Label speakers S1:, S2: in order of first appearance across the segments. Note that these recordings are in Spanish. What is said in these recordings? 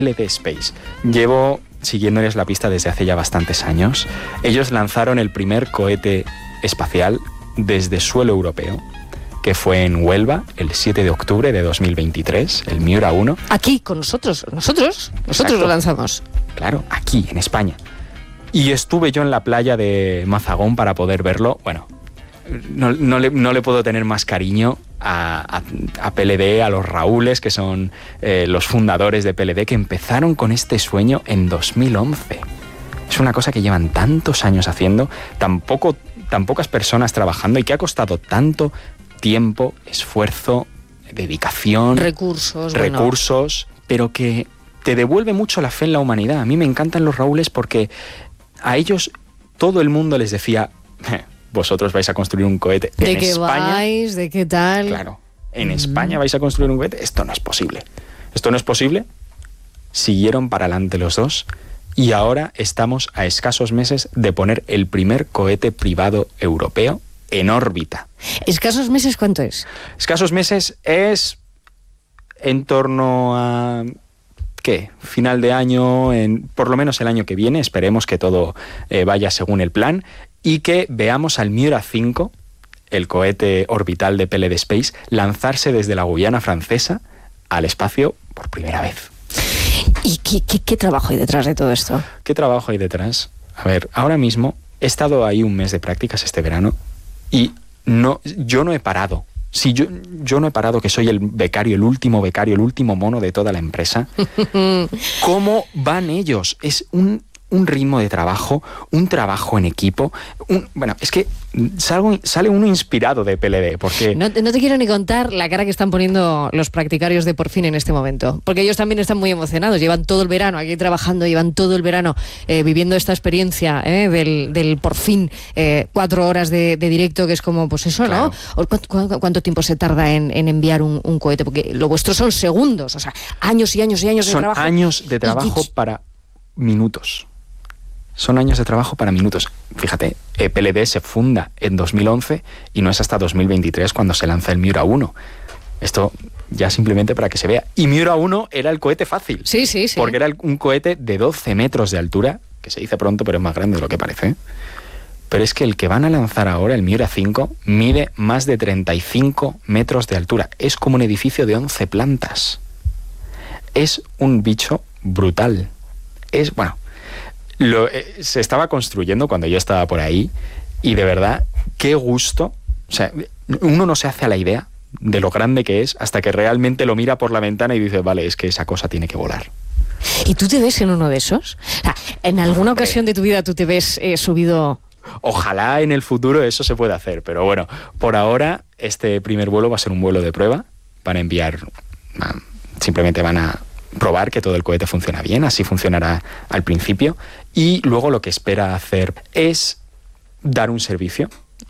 S1: PLD Space. Llevo siguiéndoles la pista desde hace ya bastantes años. Ellos lanzaron el primer cohete espacial desde suelo europeo, que fue en Huelva el 7 de octubre de 2023, el Miura 1.
S2: Aquí, con nosotros lo lanzamos.
S1: Claro, aquí, en España. Y estuve yo en la playa de Mazagón para poder verlo. Bueno, no le puedo tener más cariño a PLD, a los Raúles, que son los fundadores de PLD, que empezaron con este sueño en 2011. Es una cosa que llevan tantos años haciendo, tan pocas personas trabajando y que ha costado tanto tiempo, esfuerzo, dedicación, recursos, pero que te devuelve mucho la fe en la humanidad. A mí me encantan los Raúles porque a ellos todo el mundo les decía: vosotros vais a construir un cohete en España. ¿De qué vais?
S2: ¿De qué tal?
S1: Claro, en España vais a construir un cohete. Esto no es posible. Esto no es posible. Siguieron para adelante los dos y ahora estamos a escasos meses de poner el primer cohete privado europeo en órbita.
S2: ¿Escasos meses cuánto es?
S1: Escasos meses es en torno a... ¿qué? Final de año, por lo menos el año que viene. Esperemos que todo vaya según el plan y que veamos al Miura 5, el cohete orbital de PLD Space, lanzarse desde la Guyana francesa al espacio por primera vez.
S2: ¿Y qué trabajo hay detrás de todo esto?
S1: ¿Qué trabajo hay detrás? A ver, ahora mismo he estado ahí un mes de prácticas este verano y yo no he parado. Si yo no he parado, que soy el becario, el último mono de toda la empresa. ¿Cómo van ellos? Es un ritmo de trabajo, un trabajo en equipo. Bueno, es que sale uno inspirado de PLD, porque...
S2: No te quiero ni contar la cara que están poniendo los practicarios de Por Fin en este momento, porque ellos también están muy emocionados. Llevan todo el verano aquí trabajando, llevan todo el verano viviendo esta experiencia del Por Fin, 4 horas de directo, que es como, pues eso, claro. ¿No? ¿Cuánto tiempo se tarda en enviar un cohete? Porque lo vuestro son segundos, o sea, años y años y años de trabajo.
S1: Son años de trabajo para minutos. Son años de trabajo para minutos. Fíjate, PLD se funda en 2011 y no es hasta 2023 cuando se lanza el Miura 1. Esto ya simplemente para que se vea. Y Miura 1 era el cohete fácil.
S2: Sí.
S1: Porque era un cohete de 12 metros de altura, que se dice pronto, pero es más grande de lo que parece. Pero es que el que van a lanzar ahora, el Miura 5, mide más de 35 metros de altura. Es como un edificio de 11 plantas. Es un bicho brutal. Se estaba construyendo cuando yo estaba por ahí y de verdad, qué gusto. O sea, uno no se hace a la idea de lo grande que es hasta que realmente lo mira por la ventana y dice, vale, es que esa cosa tiene que volar.
S2: ¿Y tú te ves en uno de esos? O sea, ¿en alguna ocasión de tu vida tú te ves subido?
S1: Ojalá en el futuro eso se pueda hacer, pero bueno, por ahora este primer vuelo va a ser un vuelo de prueba para enviar... Simplemente van a probar que todo el cohete funciona bien, así funcionará al principio, y luego lo que espera hacer es dar un servicio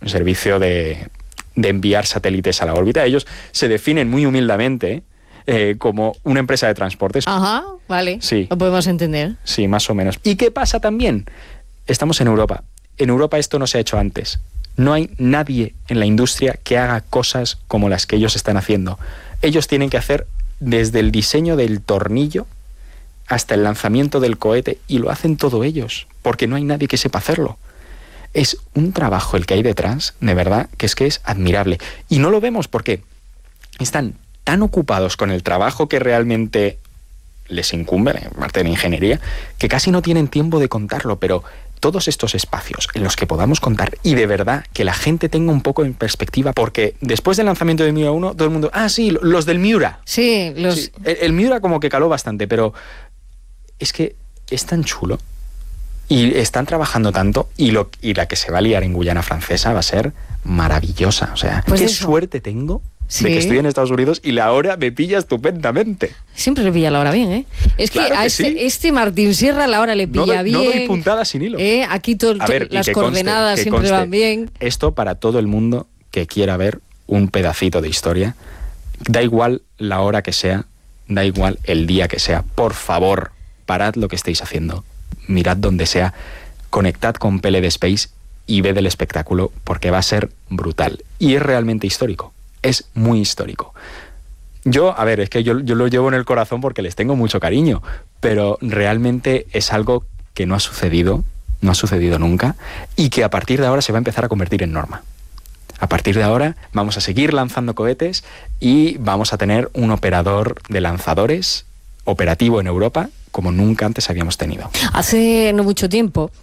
S1: de enviar satélites a la órbita. Ellos se definen muy humildemente como una empresa de transportes.
S2: Ajá, vale,
S1: sí.
S2: Lo podemos entender.
S1: Sí, más o menos. ¿Y qué pasa también? Estamos en Europa. En Europa esto no se ha hecho antes. No hay nadie en la industria que haga cosas como las que ellos están haciendo. Ellos tienen que hacer desde el diseño del tornillo hasta el lanzamiento del cohete, y lo hacen todo ellos, porque no hay nadie que sepa hacerlo. Es un trabajo el que hay detrás, de verdad, que es admirable. Y no lo vemos porque están tan ocupados con el trabajo que realmente les incumbe, parte de la ingeniería, que casi no tienen tiempo de contarlo, pero todos estos espacios en los que podamos contar y de verdad que la gente tenga un poco en perspectiva, porque después del lanzamiento de Miura 1, todo el mundo, sí, los del Miura.
S2: Sí,
S1: Sí, el Miura como que caló bastante, pero es que es tan chulo y están trabajando tanto y la que se va a liar en Guyana francesa va a ser maravillosa. O sea, pues qué suerte tengo de que estoy en Estados Unidos y la hora me pilla estupendamente. Siempre
S2: le pilla la hora bien, ¿eh? Es claro que a este Martín Sierra la hora le pilla bien.
S1: No doy puntada sin hilo.
S2: Aquí las coordenadas siempre van bien.
S1: Esto para todo el mundo que quiera ver un pedacito de historia. Da igual la hora que sea, da igual el día que sea. Por favor, parad lo que estéis haciendo. Mirad donde sea, conectad con PLD Space y ved el espectáculo, porque va a ser brutal. Y es realmente histórico. Es muy histórico. Yo, a ver, es que yo lo llevo en el corazón porque les tengo mucho cariño, pero realmente es algo que no ha sucedido nunca, y que a partir de ahora se va a empezar a convertir en norma. A partir de ahora vamos a seguir lanzando cohetes y vamos a tener un operador de lanzadores operativo en Europa como nunca antes habíamos tenido.
S2: Hace no mucho tiempo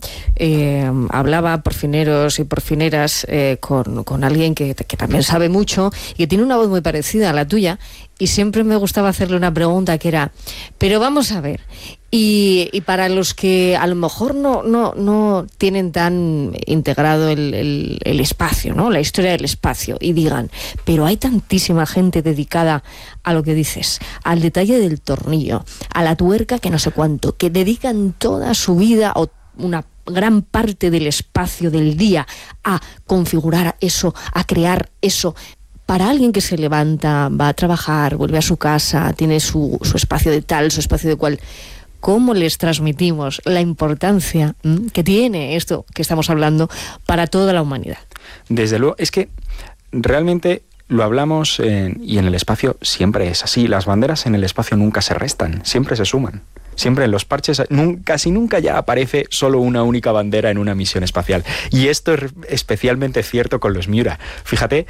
S2: hablaba porfineros y porfineras con alguien que también sabe mucho y que tiene una voz muy parecida a la tuya, y siempre me gustaba hacerle una pregunta que era, pero vamos a ver, y para los que a lo mejor no tienen tan integrado el espacio, ¿no?, la historia del espacio, y digan, pero hay tantísima gente dedicada a lo que dices, al detalle del tornillo, a la tuerca que no sé cuánto, que dedican toda su vida o una gran parte del espacio del día a configurar eso, a crear eso. Para alguien que se levanta, va a trabajar, vuelve a su casa, tiene su espacio de tal, su espacio de cual, ¿cómo les transmitimos la importancia que tiene esto que estamos hablando para toda la humanidad? Desde luego, es que realmente lo hablamos y en el espacio siempre es así. Las banderas en el espacio nunca se restan, siempre se suman. Siempre en los parches, casi nunca ya aparece solo una única bandera en una misión espacial. Y esto es especialmente cierto con los Miura. Fíjate,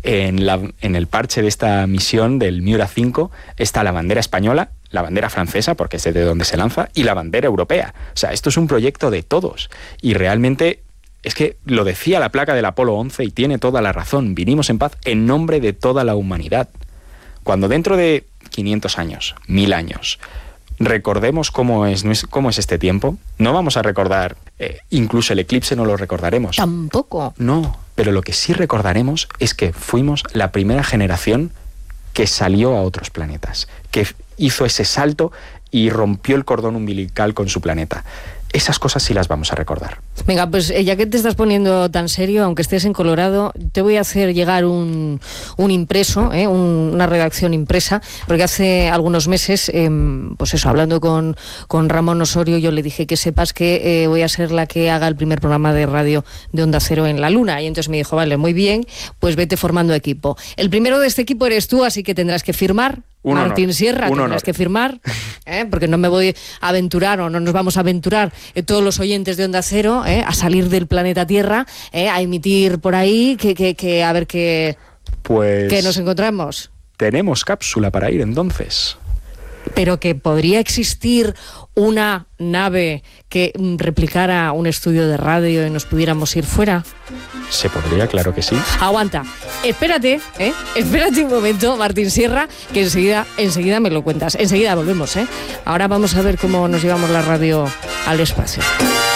S2: en el parche de esta misión del Miura 5 está la bandera española, la bandera francesa, porque es de donde se lanza, y la bandera europea. O sea, esto es un proyecto de todos. Y realmente es que lo decía la placa del Apolo 11 y tiene toda la razón. Vinimos en paz en nombre de toda la humanidad. Cuando dentro de 500 años, 1000 años... recordemos cómo es este tiempo. No vamos a recordar, incluso el eclipse no lo recordaremos. Tampoco. No, pero lo que sí recordaremos es que fuimos la primera generación que salió a otros planetas, que hizo ese salto y rompió el cordón umbilical con su planeta. Esas cosas sí las vamos a recordar. Venga, pues ya que te estás poniendo tan serio, aunque estés en Colorado, te voy a hacer llegar un impreso, una redacción impresa, porque hace algunos meses, pues eso, hablando con Ramón Osorio, yo le dije que sepas que voy a ser la que haga el primer programa de radio de Onda Cero en la Luna, y entonces me dijo, vale, muy bien, pues vete formando equipo. El primero de este equipo eres tú, así que tendrás que firmar. Martín Sierra, tendrás que firmar, porque no me voy a aventurar, o no nos vamos a aventurar todos los oyentes de Onda Cero a salir del planeta Tierra, a emitir por ahí, que a ver qué nos encontramos. Tenemos cápsula para ir entonces. Pero que podría existir una nave que replicara un estudio de radio y nos pudiéramos ir fuera. Se podría, claro que sí. Aguanta, espérate un momento, Martín Sierra, que enseguida me lo cuentas. Enseguida volvemos, Ahora vamos a ver cómo nos llevamos la radio al espacio.